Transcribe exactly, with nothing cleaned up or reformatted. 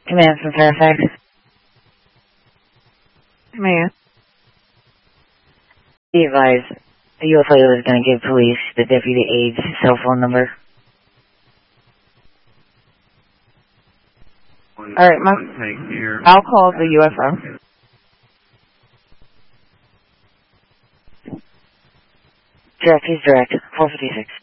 Command from Fairfax. Command. Be advised, the U F O is going to give police the deputy aide's cell phone number. Alright, my, I'll call the U F O. Direct, he's direct, four fifty-six.